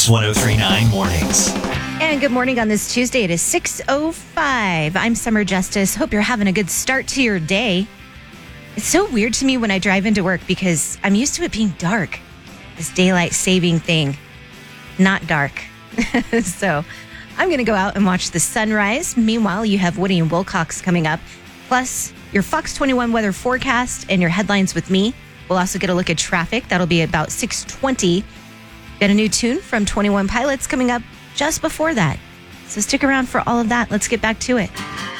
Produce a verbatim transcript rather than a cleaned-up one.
Fox one oh three point nine Mornings. And good morning on this Tuesday. It is six oh five. I'm Summer Justice. Hope you're having a good start to your day. It's so weird to me when I drive into work because I'm used to it being dark. This daylight saving thing, not dark. So I'm going to go out and watch the sunrise. Meanwhile, you have Woody and Wilcox coming up. Plus, your Fox twenty-one weather forecast and your headlines with me. We'll also get a look at traffic. That'll be about six twenty. Got a new tune from twenty-one Pilots coming up just before that. So stick around for all of that. Let's get back to it.